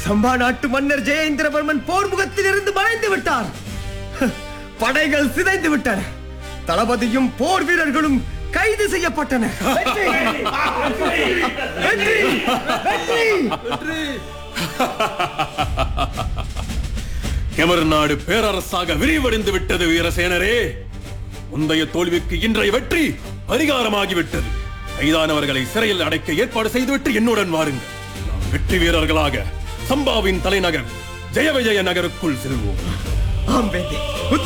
சம்பா நாட்டு மன்னர் ஜெயேந்திரவர்மன் போர்முகத்தில் இருந்து மறைந்து விட்டார். படைகள் சிதைந்து விட்டன. தளபதியும் போர் வீரர்களும் கைது செய்யப்பட்டனர். எமர் நாடு பேரரசாக விரிவடைந்து விட்டது வீரசேனரே. முந்தைய தோல்விக்கு இன்றைய வெற்றி பரிகாரமாகிவிட்டது. கைதானவர்களை சிறையில் அடைக்க ஏற்பாடு செய்துவிட்டு என்னுடன் வாருங்கள். நாம் வெற்றி வீரர்களாக சம்பாவின் தலைநகர் ஜெயவிஜய நகருக்குள் செல்வோம். ஆம் வேந்தே,